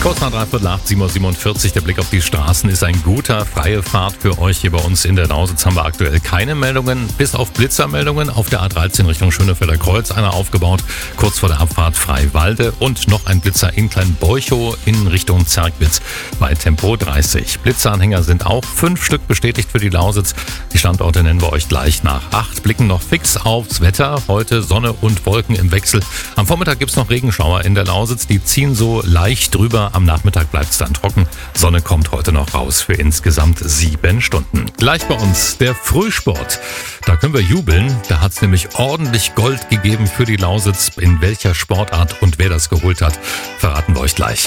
Kurz nach 7:43 7:47 der Blick auf die Straßen ist ein guter, freie Fahrt für euch. Hier bei uns in der Lausitz haben wir aktuell keine Meldungen, bis auf Blitzermeldungen. Auf der A13 Richtung Schönefelder Kreuz einer aufgebaut, kurz vor der Abfahrt Freiwalde. Und noch ein Blitzer in Kleinbeuchow in Richtung Zerkwitz bei Tempo 30. Blitzeranhänger sind auch 5 Stück bestätigt für die Lausitz. Die Standorte nennen wir euch gleich nach 8. Blicken noch fix aufs Wetter. Heute Sonne und Wolken im Wechsel. Am Vormittag gibt's noch Regenschauer in der Lausitz. Die ziehen so leicht drüber. Am Nachmittag bleibt's dann trocken. Sonne kommt heute noch raus für insgesamt 7 Stunden. Gleich bei uns der Frühsport. Da können wir jubeln. Da hat's nämlich ordentlich Gold gegeben für die Lausitz. In welcher Sportart und wer das geholt hat, verraten wir euch gleich.